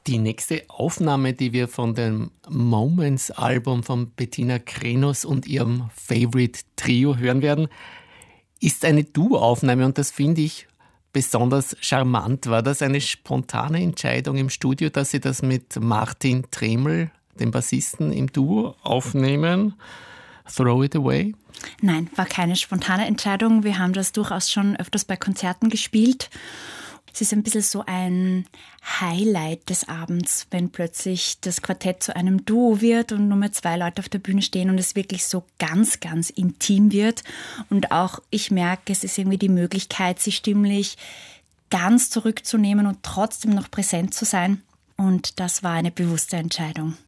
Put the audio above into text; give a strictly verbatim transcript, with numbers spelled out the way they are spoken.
Die nächste Aufnahme, die wir von dem Moments-Album von Bettina Krenos und ihrem Favorite Trio hören werden, ist eine Duo-Aufnahme und das finde ich besonders charmant. War das eine spontane Entscheidung im Studio, dass Sie das mit Martin Tremel, dem Bassisten, im Duo aufnehmen? Throw It Away? Nein, war keine spontane Entscheidung. Wir haben das durchaus schon öfters bei Konzerten gespielt. Es ist ein bisschen so ein Highlight des Abends, wenn plötzlich das Quartett zu einem Duo wird und nur mehr zwei Leute auf der Bühne stehen und es wirklich so ganz, ganz intim wird. Und auch ich merke, es ist irgendwie die Möglichkeit, sich stimmlich ganz zurückzunehmen und trotzdem noch präsent zu sein. Und das war eine bewusste Entscheidung.